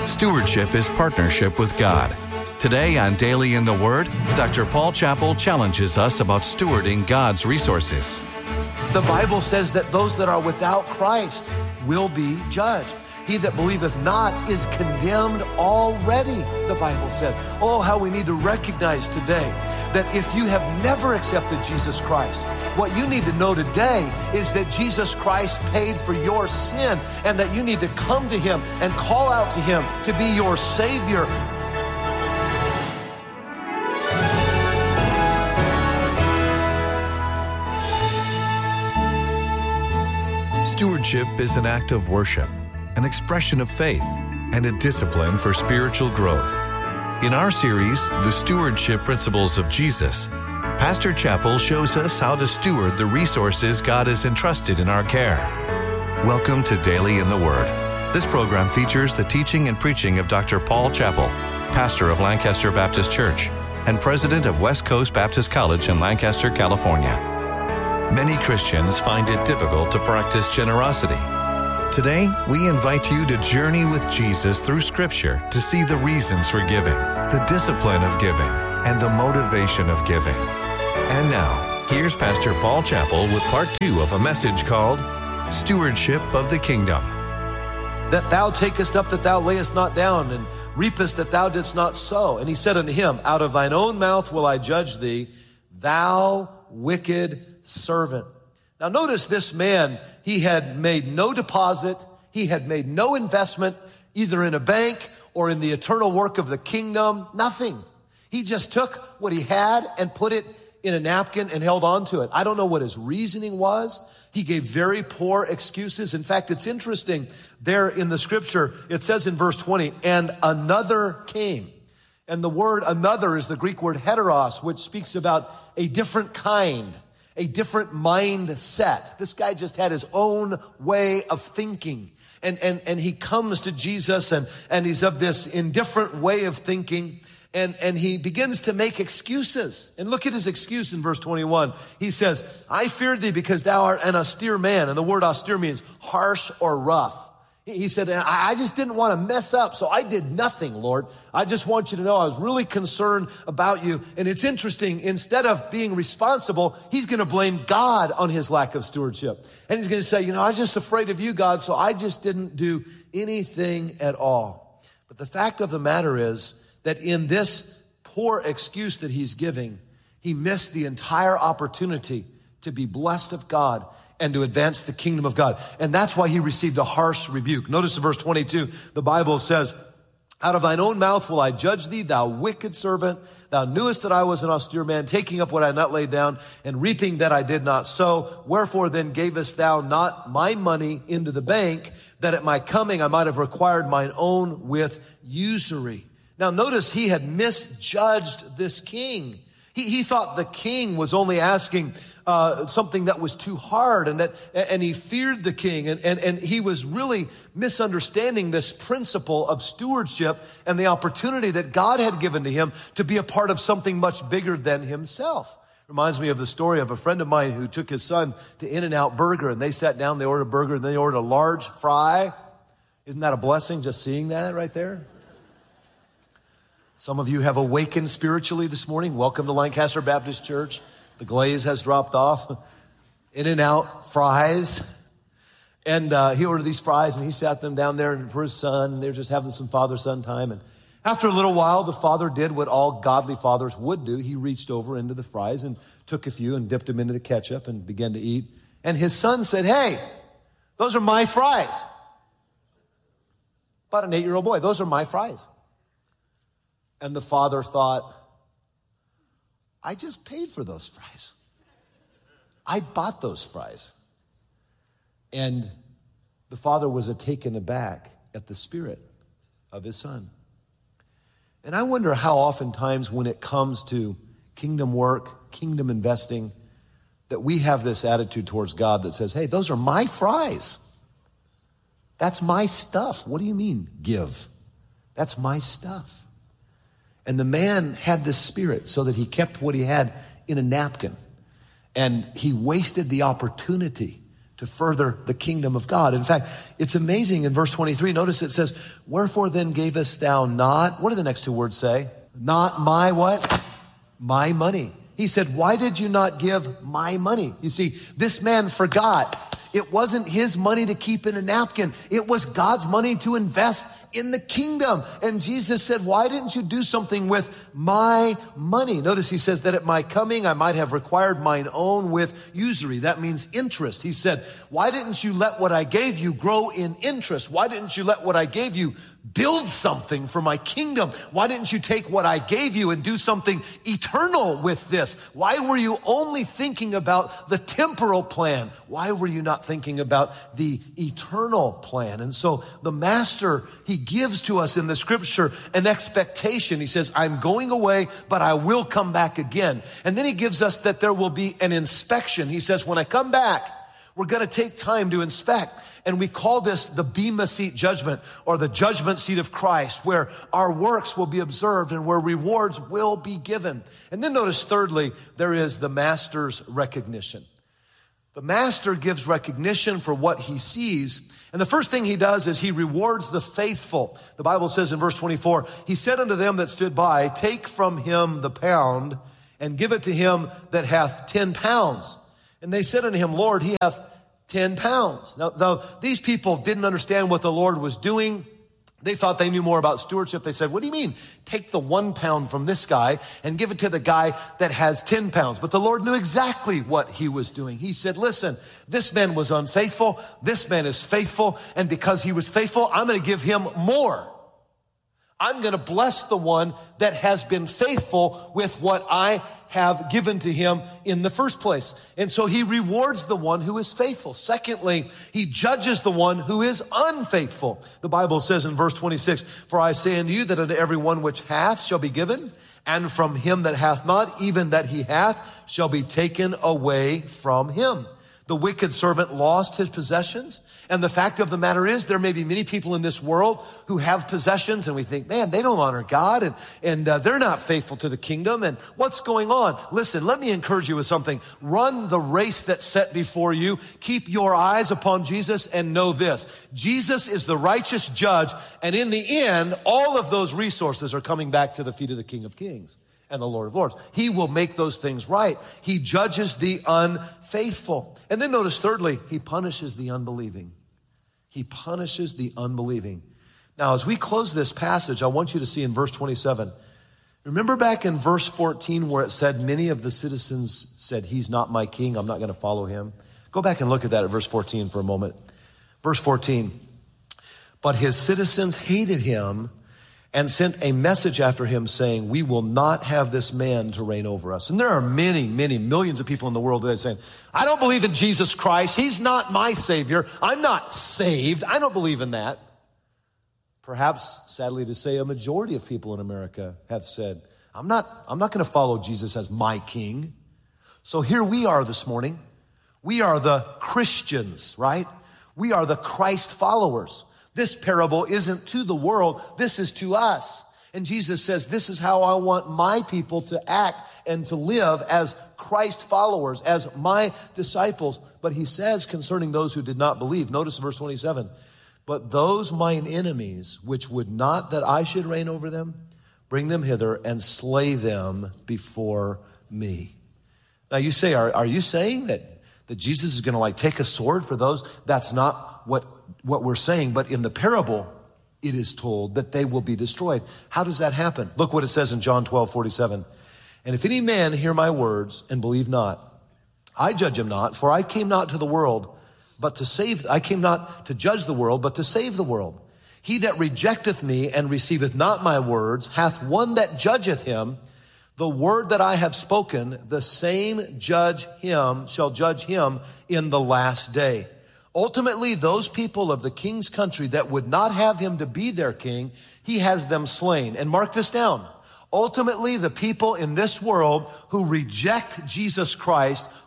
Stewardship is partnership with God. Today on Daily in the Word, Dr. Paul Chappell challenges us about stewarding God's resources. The Bible says that those that are without Christ will be judged. He that believeth not is condemned already, the Bible says. Oh, how we need to recognize today that if you have never accepted Jesus Christ, what you need to know today is that Jesus Christ paid for your sin and that you need to come to Him and call out to Him to be your Savior. Stewardship is an act of worship, an expression of faith, and a discipline for spiritual growth. In our series, The Stewardship Principles of Jesus, Pastor Chappell shows us how to steward the resources God has entrusted in our care. Welcome to Daily in the Word. This program features the teaching and preaching of Dr. Paul Chappell, pastor of Lancaster Baptist Church and president of West Coast Baptist College in Lancaster, California. Many Christians find it difficult to practice generosity. Today, we invite you to journey with Jesus through Scripture to see the reasons for giving, the discipline of giving, and the motivation of giving. And now, here's Pastor Paul Chappell with part 2 of a message called Stewardship of the Kingdom. That thou takest up that thou layest not down, and reapest that thou didst not sow. And he said unto him, out of thine own mouth will I judge thee, thou wicked servant. Now notice this man, he had made no deposit, he had made no investment, either in a bank or in the eternal work of the kingdom, nothing. He just took what he had and put it in a napkin and held on to it. I don't know what his reasoning was. He gave very poor excuses. In fact, it's interesting, there in the scripture, it says in verse 20, and another came. And the word another is the Greek word heteros, which speaks about a different kind, a different mindset. This guy just had his own way of thinking. And he comes to Jesus and he's of this indifferent way of thinking. And he begins to make excuses. And look at his excuse in verse 21. He says, I feared thee because thou art an austere man. And the word austere means harsh or rough. He said, I just didn't want to mess up, so I did nothing, Lord. I just want you to know I was really concerned about you. And it's interesting, instead of being responsible, he's going to blame God on his lack of stewardship. And he's going to say, I was just afraid of you, God, so I just didn't do anything at all. But the fact of the matter is that in this poor excuse that he's giving, he missed the entire opportunity to be blessed of God and to advance the kingdom of God. And that's why he received a harsh rebuke. Notice in verse 22, the Bible says, out of thine own mouth will I judge thee, thou wicked servant. Thou knewest that I was an austere man, taking up what I had not laid down, and reaping that I did not sow. Wherefore then gavest thou not my money into the bank, that at my coming I might have required mine own with usury. Now notice he had misjudged this king. He thought the king was only asking something that was too hard, and he feared the king, and he was really misunderstanding this principle of stewardship and the opportunity that God had given to him to be a part of something much bigger than himself. Reminds me of the story of a friend of mine who took his son to In-N-Out Burger, and they sat down, they ordered a burger, and they ordered a large fry. Isn't that a blessing, just seeing that right there? Some of you have awakened spiritually this morning. Welcome to Lancaster Baptist Church. The glaze has dropped off. In-N-Out fries. And he ordered these fries, and he sat them down there for his son. And they were just having some father-son time. And after a little while, the father did what all godly fathers would do. He reached over into the fries and took a few and dipped them into the ketchup and began to eat. And his son said, hey, those are my fries. About an 8-year-old boy. Those are my fries. And the father thought, I just paid for those fries. I bought those fries. And the father was taken aback at the spirit of his son. And I wonder how oftentimes when it comes to kingdom work, kingdom investing, that we have this attitude towards God that says, hey, those are my fries. That's my stuff. What do you mean, give? That's my stuff. And the man had this spirit so that he kept what he had in a napkin. And he wasted the opportunity to further the kingdom of God. In fact, it's amazing in verse 23. Notice it says, wherefore then gavest thou not, what do the next two words say? Not my what? My money. He said, why did you not give my money? You see, this man forgot. It wasn't his money to keep in a napkin. It was God's money to invest in the kingdom. And Jesus said, why didn't you do something with my money? Notice he says that at my coming, I might have required mine own with usury. That means interest. He said, why didn't you let what I gave you grow in interest? Why didn't you let what I gave you build something for my kingdom? Why didn't you take what I gave you and do something eternal with this? Why were you only thinking about the temporal plan? Why were you not thinking about the eternal plan? And so the master, he gives to us in the scripture an expectation. He says, I'm going away, but I will come back again. And then he gives us that there will be an inspection. He says, when I come back, we're going to take time to inspect. And we call this the Bema Seat judgment, or the judgment seat of Christ, where our works will be observed and where rewards will be given. And then notice thirdly, there is the master's recognition. The master gives recognition for what he sees. And the first thing he does is he rewards the faithful. The Bible says in verse 24, he said unto them that stood by, take from him the pound and give it to him that hath 10 pounds. And they said unto him, Lord, he hath 10 pounds. Now, these people didn't understand what the Lord was doing. They thought they knew more about stewardship. They said, what do you mean? Take the 1 pound from this guy and give it to the guy that has 10 pounds. But the Lord knew exactly what he was doing. He said, listen, this man was unfaithful. This man is faithful. And because he was faithful, I'm going to give him more. I'm going to bless the one that has been faithful with what I have given to him in the first place. And so he rewards the one who is faithful. Secondly, he judges the one who is unfaithful. The Bible says in verse 26, for I say unto you that unto every one which hath shall be given, and from him that hath not, even that he hath, shall be taken away from him. The wicked servant lost his possessions. And the fact of the matter is, there may be many people in this world who have possessions, and we think, man, they don't honor God, and they're not faithful to the kingdom, and what's going on? Listen, let me encourage you with something. Run the race that's set before you. Keep your eyes upon Jesus, and know this. Jesus is the righteous judge, and in the end, all of those resources are coming back to the feet of the King of Kings and the Lord of Lords. He will make those things right. He judges the unfaithful. And then notice thirdly, he punishes the unbelieving. He punishes the unbelieving. Now, as we close this passage, I want you to see in verse 27, remember back in verse 14 where it said, many of the citizens said, he's not my king, I'm not going to follow him. Go back and look at that at verse 14 for a moment. Verse 14, but his citizens hated him and sent a message after him saying, we will not have this man to reign over us. And there are many, many millions of people in the world today saying, I don't believe in Jesus Christ. He's not my Savior. I'm not saved. I don't believe in that. Perhaps, sadly to say, a majority of people in America have said, I'm not going to follow Jesus as my king. So here we are this morning. We are the Christians, right? We are the Christ followers. This parable isn't to the world. This is to us. And Jesus says, this is how I want my people to act and to live as Christ followers, as my disciples. But he says concerning those who did not believe, notice verse 27, but those mine enemies, which would not that I should reign over them, bring them hither and slay them before me. Now you say, are you saying that Jesus is going to take a sword for those? That's not what we're saying, but in the parable, it is told that they will be destroyed. How does that happen? Look what it says in John 12:47. And if any man hear my words and believe not, I judge him not, for I came not to the world, but to save. I came not to judge the world, but to save the world. He that rejecteth me and receiveth not my words hath one that judgeth him. The word that I have spoken, the same shall judge him in the last day. Ultimately, those people of the king's country that would not have him to be their king, he has them slain. And mark this down. Ultimately, the people in this world who reject Jesus Christ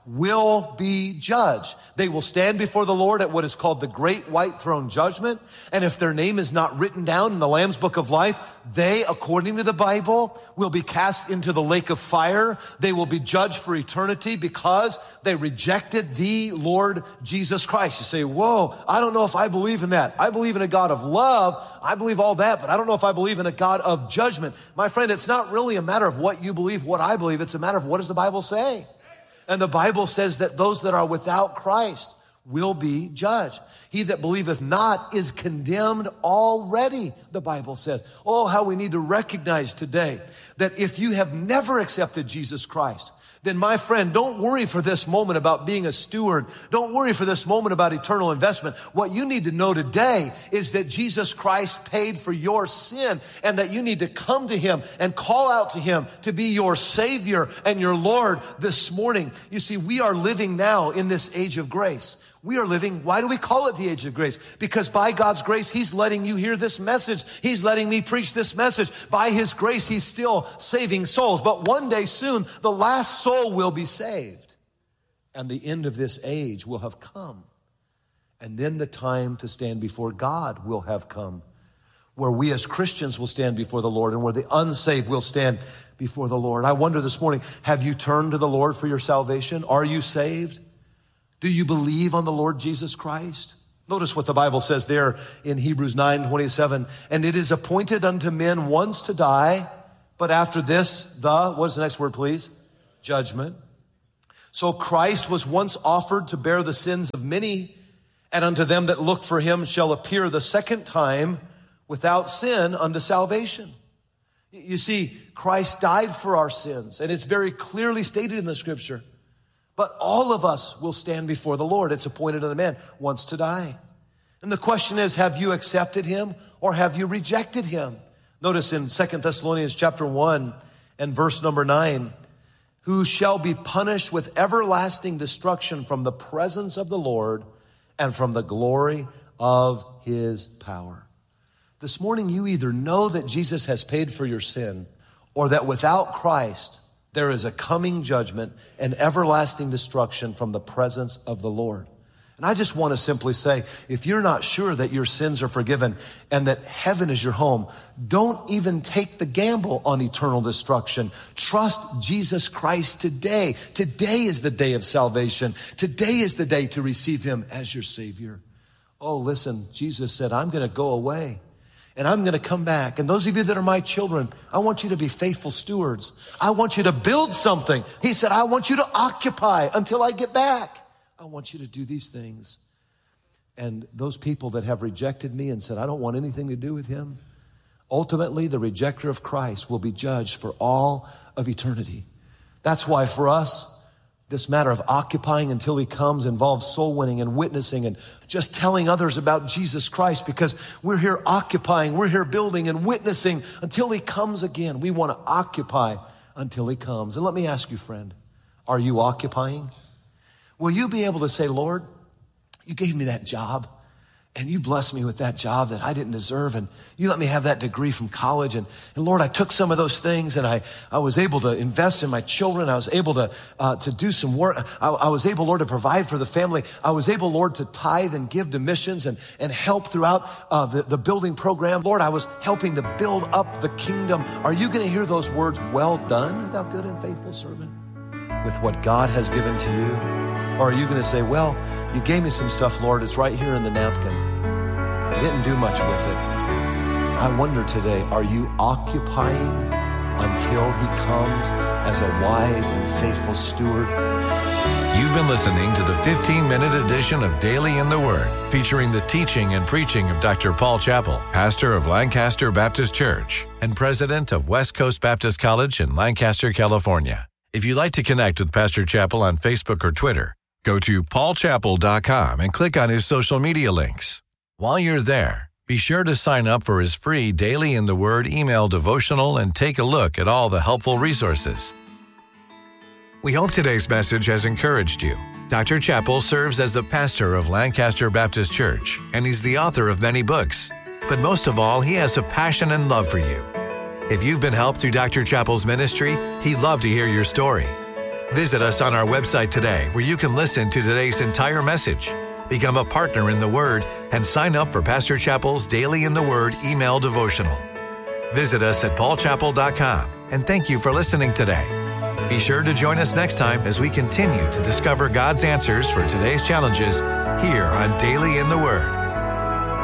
will be judged. They will stand before the Lord at what is called the Great White Throne Judgment. And if their name is not written down in the Lamb's Book of Life, they, according to the Bible, will be cast into the lake of fire. They will be judged for eternity because they rejected the Lord Jesus Christ. You say, whoa, I don't know if I believe in that. I believe in a God of love. I believe all that, but I don't know if I believe in a God of judgment. My friend, it's not really a matter of what you believe, what I believe. It's a matter of what does the Bible say? And the Bible says that those that are without Christ will be judged. He that believeth not is condemned already, the Bible says. Oh, how we need to recognize today that if you have never accepted Jesus Christ, then my friend, don't worry for this moment about being a steward. Don't worry for this moment about eternal investment. What you need to know today is that Jesus Christ paid for your sin and that you need to come to him and call out to him to be your Savior and your Lord this morning. You see, we are living now in this age of grace. We are living, why do we call it the age of grace? Because by God's grace, he's letting you hear this message. He's letting me preach this message. By his grace, he's still saving souls. But one day soon, the last soul will be saved. And the end of this age will have come. And then the time to stand before God will have come, where we as Christians will stand before the Lord and where the unsaved will stand before the Lord. I wonder this morning, have you turned to the Lord for your salvation? Are you saved? Do you believe on the Lord Jesus Christ? Notice what the Bible says there in Hebrews 9:27. And it is appointed unto men once to die, but after this, what's the next word, please? Judgment. So Christ was once offered to bear the sins of many, and unto them that look for him shall appear the second time without sin unto salvation. You see, Christ died for our sins, and it's very clearly stated in the scripture. But all of us will stand before the Lord. It's appointed unto man once to die. And the question is, have you accepted him or have you rejected him? Notice in 2 Thessalonians chapter 1 and verse number 9, who shall be punished with everlasting destruction from the presence of the Lord and from the glory of his power. This morning, you either know that Jesus has paid for your sin or that without Christ, there is a coming judgment and everlasting destruction from the presence of the Lord. And I just want to simply say, if you're not sure that your sins are forgiven and that heaven is your home, don't even take the gamble on eternal destruction. Trust Jesus Christ today. Today is the day of salvation. Today is the day to receive him as your Savior. Oh, listen, Jesus said, I'm going to go away. And I'm going to come back. And those of you that are my children, I want you to be faithful stewards. I want you to build something. He said, I want you to occupy until I get back. I want you to do these things. And those people that have rejected me and said, I don't want anything to do with him, ultimately the rejecter of Christ will be judged for all of eternity. That's why for us, this matter of occupying until he comes involves soul winning and witnessing and just telling others about Jesus Christ, because we're here occupying, we're here building and witnessing until he comes again. We want to occupy until he comes. And let me ask you, friend, are you occupying? Will you be able to say, Lord, you gave me that job and you blessed me with that job that I didn't deserve, and you let me have that degree from college, and Lord, I took some of those things and I was able to invest in my children. I was able to do some work. I was able, Lord, to provide for the family. I was able, Lord, to tithe and give to missions and help throughout the building program. Lord, I was helping to build up the kingdom. Are you going to hear those words, well done, thou good and faithful servant, with what God has given to you? Or are you going to say, well, you gave me some stuff, Lord, it's right here in the napkin. I didn't do much with it. I wonder today, are you occupying until he comes as a wise and faithful steward? You've been listening to the 15-minute edition of Daily in the Word, featuring the teaching and preaching of Dr. Paul Chappell, pastor of Lancaster Baptist Church and president of West Coast Baptist College in Lancaster, California. If you'd like to connect with Pastor Chappell on Facebook or Twitter, go to paulchappell.com and click on his social media links. While you're there, be sure to sign up for his free Daily in the Word email devotional and take a look at all the helpful resources. We hope today's message has encouraged you. Dr. Chappell serves as the pastor of Lancaster Baptist Church, and he's the author of many books. But most of all, he has a passion and love for you. If you've been helped through Dr. Chappell's ministry, he'd love to hear your story. Visit us on our website today where you can listen to today's entire message, become a partner in the Word, and sign up for Pastor Chappell's Daily in the Word email devotional. Visit us at paulchappell.com, and thank you for listening today. Be sure to join us next time as we continue to discover God's answers for today's challenges here on Daily in the Word.